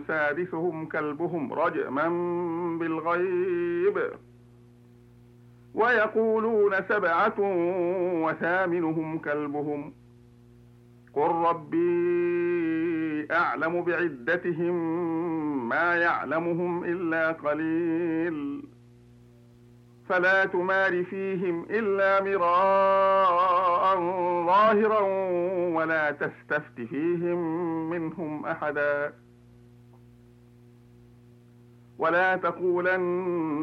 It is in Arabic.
سادسهم كلبهم رجما بالغيب ويقولون 7 وثامنهم كلبهم قل ربي أعلم بعدتهم ما يعلمهم إلا قليل فلا تمار فيهم إلا مراء ظاهرا ولا تستفت فيهم منهم أحدا ولا تقولن